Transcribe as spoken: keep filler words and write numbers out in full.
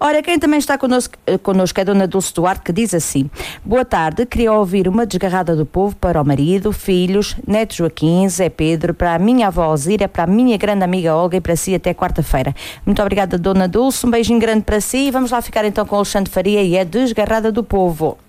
Ora, quem também está connosco, connosco é a Dona Dulce Duarte, que diz assim: boa tarde, queria ouvir uma desgarrada do povo para o marido, filhos, neto Joaquim, Zé Pedro, para a minha avó Alzira, para a minha grande amiga Olga e para si até quarta-feira. Muito obrigada, Dona Dulce, um beijinho grande para si e vamos lá ficar então com o Alexandre Faria e é Desgarrada do Povo.